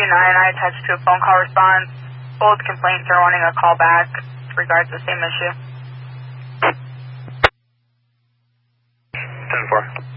I attached to a phone call response. Both complaints are wanting a call back regards the same issue. 10-4.